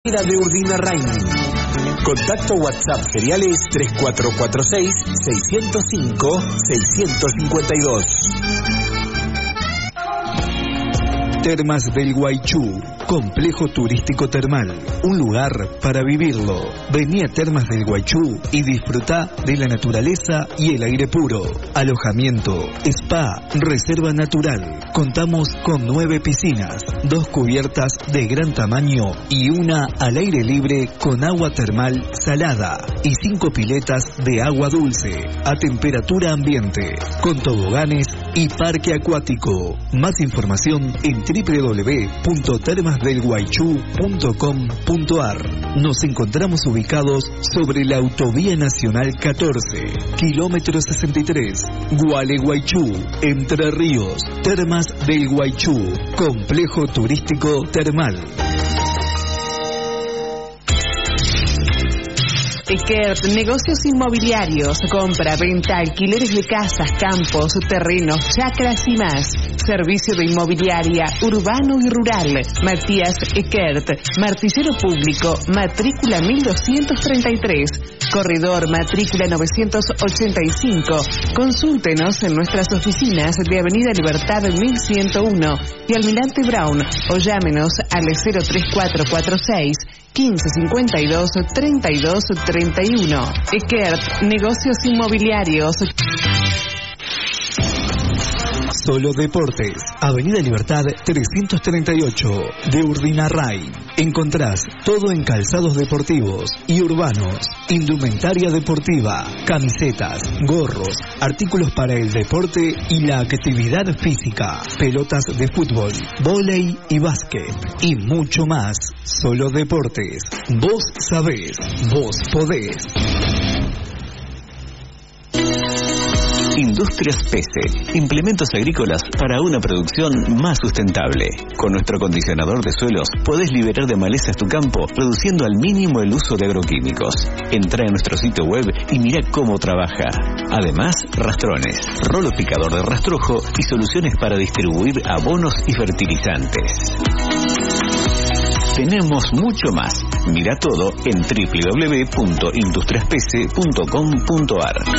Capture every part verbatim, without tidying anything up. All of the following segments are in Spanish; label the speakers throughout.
Speaker 1: de Urdinarrain. Contacto WhatsApp seriales tres cuatro cuatro seis, seis cero cinco, seis cinco dos.
Speaker 2: Termas del Guaychú, complejo turístico termal, un lugar para vivirlo. Vení a Termas del Guaychú y disfruta de la naturaleza y el aire puro. Alojamiento, spa, reserva natural. Contamos con nueve piscinas, dos cubiertas de gran tamaño y una al aire libre con agua termal salada y cinco piletas de agua dulce a temperatura ambiente, con toboganes y parque acuático. Más información en doble u doble u doble u punto termas del guaychú punto com punto a r. Nos encontramos ubicados sobre la Autovía Nacional catorce, kilómetro sesenta y tres, Gualeguaychú, Entre Ríos. Termas del Guaychú, complejo turístico termal.
Speaker 3: Eckert, negocios inmobiliarios, compra, venta, alquileres de casas, campos, terrenos, chacras y más. Servicio de inmobiliaria, urbano y rural. Matías Eckert, martillero público, matrícula mil doscientos treinta y tres. Corredor, matrícula novecientos ochenta y cinco. Consúltenos en nuestras oficinas de Avenida Libertad mil ciento uno y Almirante Brown o llámenos al cero tres cuatro cuatro seis, quince cincuenta y dos, treinta y dos treinta y uno. Eckert, negocios inmobiliarios.
Speaker 2: Solo Deportes, Avenida Libertad trescientos treinta y ocho, de Urdinarrain. Encontrás todo en calzados deportivos y urbanos, indumentaria deportiva, camisetas, gorros, artículos para el deporte y la actividad física, pelotas de fútbol, vóley y básquet, y mucho más. Solo Deportes. Vos sabés, vos podés.
Speaker 4: Industrias Pese, implementos agrícolas para una producción más sustentable. Con nuestro acondicionador de suelos podés liberar de malezas tu campo, reduciendo al mínimo el uso de agroquímicos. Entrá en nuestro sitio web y mirá cómo trabaja. Además, rastrones, rolo picador de rastrojo y soluciones para distribuir abonos y fertilizantes. Tenemos mucho más. Mira todo en doble u doble u doble u punto industrias pese punto com punto a r.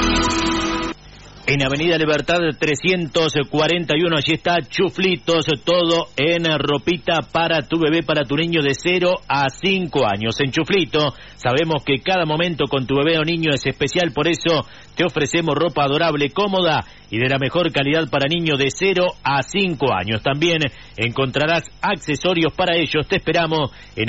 Speaker 5: En Avenida Libertad trescientos cuarenta y uno, allí está Chuflitos, todo en ropita para tu bebé, para tu niño de cero a cinco años. En Chuflito sabemos que cada momento con tu bebé o niño es especial, por eso te ofrecemos ropa adorable, cómoda y de la mejor calidad para niños de cero a cinco años. También encontrarás accesorios para ellos. Te esperamos en